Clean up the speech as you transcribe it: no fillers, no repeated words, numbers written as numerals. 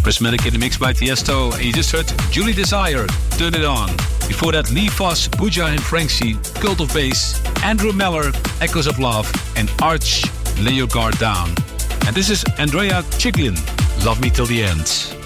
Prismatic in the mix by Tiesto. And you just heard Julie Desire, Turn It On. Before that, Lee Foss, Pooja and Franksy, Cult of Bass, Andrew Meller, Echoes of Love, and Arch, Lay Your Guard Down. And this is Andrea Chiglin, Love Me Till the End.